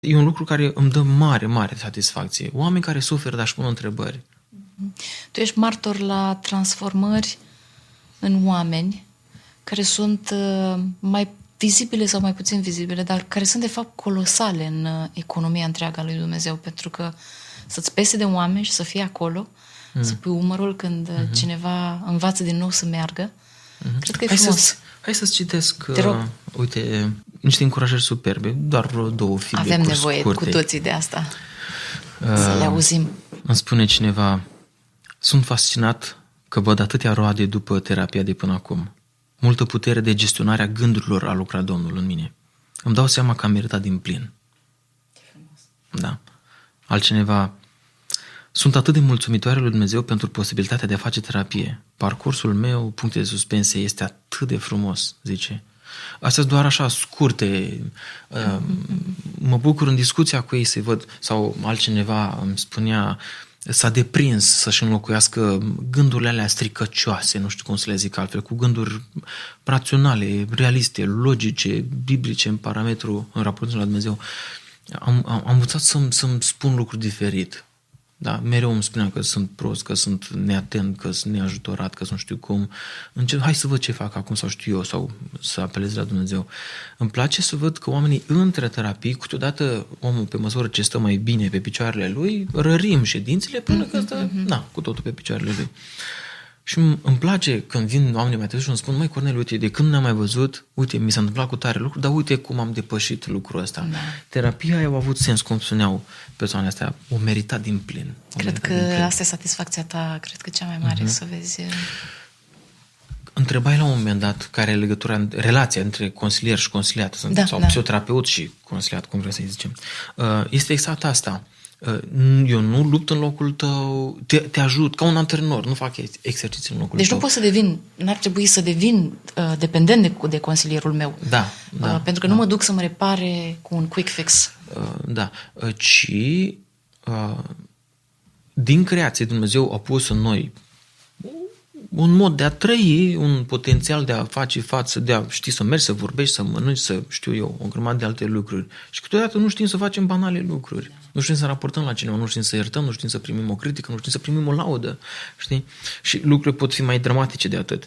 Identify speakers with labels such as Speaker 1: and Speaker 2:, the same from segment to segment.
Speaker 1: E un lucru care îmi dă mare, mare satisfacție. Oameni care suferă, dar își pun întrebări.
Speaker 2: Tu ești martor la transformări în oameni care sunt mai vizibile sau mai puțin vizibile, dar care sunt de fapt colosale în economia întreagă a lui Dumnezeu, pentru că să-ți pese de oameni și să fii acolo, să pui umărul când cineva învață din nou să meargă, cred că e frumos.
Speaker 1: Hai să-ți citesc, uite, niște încurajări superbe, doar vreo 2 fibe.
Speaker 2: Avem nevoie
Speaker 1: scurte.
Speaker 2: cu toții de asta, să le auzim.
Speaker 1: Îmi spune cineva: sunt fascinat că văd atâtea roade după terapia de până acum. Multă putere de gestionare a gândurilor a lucrat Domnul în mine. Îmi dau seama că am meritat din plin. Da. Altcineva: sunt atât de mulțumitoare lui Dumnezeu pentru posibilitatea de a face terapie. Parcursul meu, puncte de suspensie, este atât de frumos, zice. Astea sunt doar așa scurte. Mă bucur în discuția cu ei să-i văd. Sau altcineva îmi spunea: s-a deprins să-și înlocuiască gândurile alea stricăcioase, nu știu cum să le zic altfel, cu gânduri raționale, realiste, logice, biblice în parametru, în raportul la Dumnezeu. Am învățat să-mi spun lucruri diferit. Da, mereu îmi spunea că sunt prost, că sunt neatent, că sunt neajutorat, că nu știu cum. Hai să văd ce fac acum sau știu eu, sau să apelez la Dumnezeu. Îmi place să văd că oamenii între terapii, câteodată omul pe măsură ce stă mai bine pe picioarele lui, rărim ședințele până că stă cu totul pe picioarele lui. Și îmi place când vin oamenii mai târziu și îmi spun: măi, Cornel, uite, de când ne-am mai văzut, uite, mi s-a întâmplat cu tare lucru, dar uite cum am depășit lucrul ăsta. Da. Terapia aia a avut sens, cum spuneau persoanele astea, o meritat din plin.
Speaker 2: Cred că asta e satisfacția ta, cred că cea mai mare, să vezi.
Speaker 1: Întrebai la un moment dat care e relația între consilier și consiliat, sau psihoterapeut și consiliat, cum vrem să-i zicem. Este exact asta. Eu nu lupt în locul tău, te ajut ca un antrenor, nu fac exerciții în locul tău.
Speaker 2: Deci nu pot să devin, n-ar trebui să devin dependent de consilierul meu.
Speaker 1: Da.
Speaker 2: Pentru că nu mă duc să mă repare cu un quick fix.
Speaker 1: Ci din creație Dumnezeu a pus în noi un mod de a trăi, un potențial de a face față, de a ști să mergi, să vorbești, să mănânci, să știu eu, o grămadă de alte lucruri. Și câteodată nu știm să facem banale lucruri. Nu știm să raportăm la cineva, nu știm să iertăm, nu știm să primim o critică, nu știm să primim o laudă. Știi? Și lucrurile pot fi mai dramatice de atât.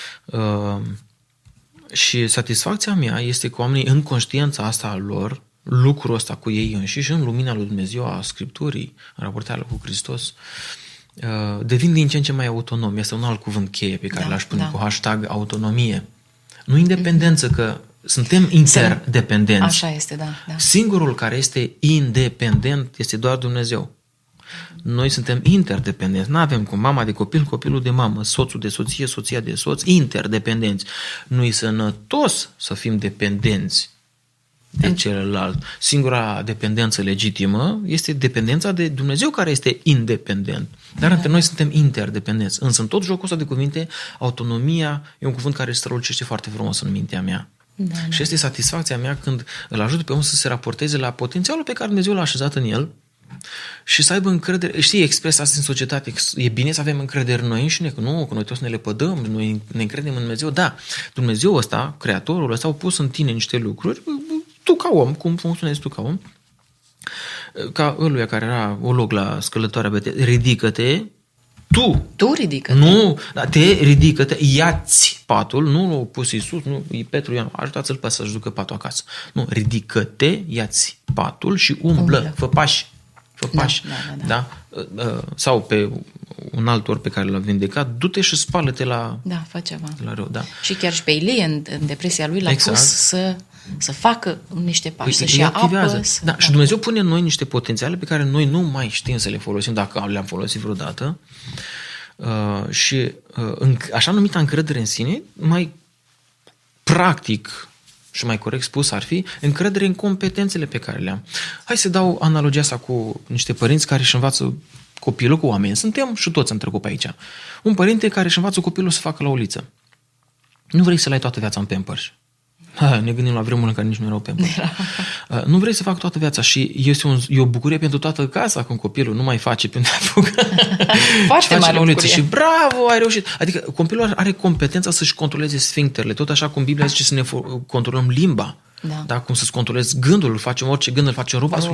Speaker 1: Și satisfacția mea este că oamenii, în conștiința asta a lor, lucrul ăsta cu ei înșiși, în lumina lui Dumnezeu, a Scripturii, în raportarea cu Hristos, devin din ce în ce mai autonom. Este un alt cuvânt cheie pe care l-aș pune cu hashtag autonomie. Nu independență, că suntem interdependenți.
Speaker 2: Așa este, da.
Speaker 1: Singurul care este independent este doar Dumnezeu. Noi suntem interdependenți. Nu avem cum mama de copil, copilul de mamă, soțul de soție, soția de soț, interdependenți. Nu-i sănătos să fim dependenți de celălalt. Singura dependență legitimă este dependența de Dumnezeu, care este independent. Dar între noi suntem interdependenți. Însă în tot jocul ăsta de cuvinte, autonomia e un cuvânt care strălucește foarte frumos în mintea mea. Și este satisfacția mea când îl ajut pe om să se raporteze la potențialul pe care Dumnezeu l-a așezat în el și să aibă încredere. Știi, expresia asta în societate, e bine să avem încredere în noi înșine, că noi toți ne lepădăm, noi ne încredem în Dumnezeu. Da, Dumnezeu ăsta, Creatorul ăsta, a pus în tine niște lucruri. Tu ca om, cum funcționezi tu ca om? Ca ăluia care era olog la scălătoarea Bete, ridică-te,
Speaker 2: tu ridică-te.
Speaker 1: Nu, te ridică-te, ia-ți patul, nu l-a pus Iisus, nu, Petru, Ioan, ajutați-l pe să-și ducă patul acasă. Nu, ridică-te, ia-ți patul și umblă. Fă pași. Da? Sau pe un alt or pe care l-a vindecat, du-te și spală-te la
Speaker 2: fă ceva.
Speaker 1: La rău, da.
Speaker 2: Și chiar și pe Ilie, în depresia lui, l-a pus să facă niște pași, să-și ia apă.
Speaker 1: Și Dumnezeu pune în noi niște potențiale pe care noi nu mai știm să le folosim, dacă le-am folosit vreodată. Și așa numita încredere în sine, mai practic și mai corect spus ar fi încredere în competențele pe care le-am. Hai să dau analogia asta cu niște părinți care își învață copilul, cu oameni. Suntem și toți am trecut pe aici. Un părinte care își învață copilul să facă la uliță. Nu vrei să-l ai toată viața în Pampers. Ne gândim la vremuri în care nici nu erau Pampers. Nu vrei să fac toată viața și e o bucurie pentru toată casa când copilul nu mai face pentru a apucă.
Speaker 2: Foarte mare bucurie.
Speaker 1: Și bravo, ai reușit. Adică copilul are competența să-și controleze sfincterele, tot așa cum Biblia zice să ne controlăm limba.
Speaker 2: Da.
Speaker 1: Da? Cum să-ți controlezi gândul, îl facem orice gând, îl facem ruba